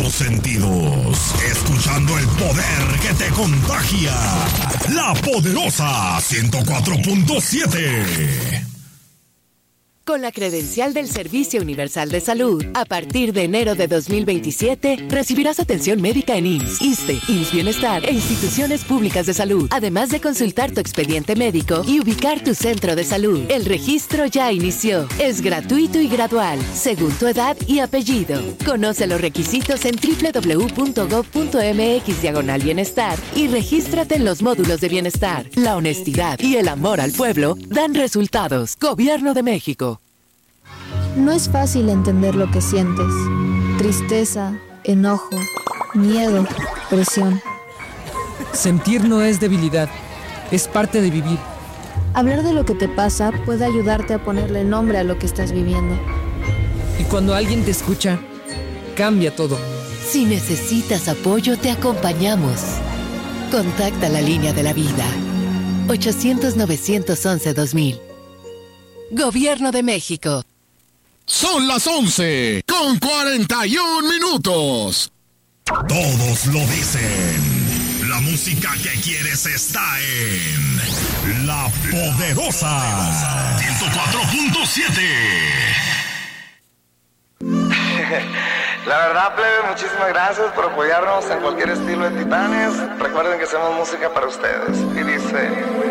tus sentidos, escuchando el poder que te contagia. La Poderosa 104.7. Con la credencial del Servicio Universal de Salud, a partir de enero de 2027, recibirás atención médica en IMSS, ISSSTE, IMSS Bienestar e instituciones públicas de salud, además de consultar tu expediente médico y ubicar tu centro de salud. El registro ya inició. Es gratuito y gradual, según tu edad y apellido. Conoce los requisitos en www.gov.mx/bienestar y regístrate en los módulos de bienestar. La honestidad y el amor al pueblo dan resultados. Gobierno de México. No es fácil entender lo que sientes. Tristeza, enojo, miedo, presión. Sentir no es debilidad, es parte de vivir. Hablar de lo que te pasa puede ayudarte a ponerle nombre a lo que estás viviendo. Y cuando alguien te escucha, cambia todo. Si necesitas apoyo, te acompañamos. Contacta la línea de la vida. 800-911-2000. Gobierno de México. Son las 11:41. Todos lo dicen. La música que quieres está en La Poderosa 104.7. La verdad, plebe, muchísimas gracias por apoyarnos en cualquier estilo de Titanes. Recuerden que hacemos música para ustedes. Y dice...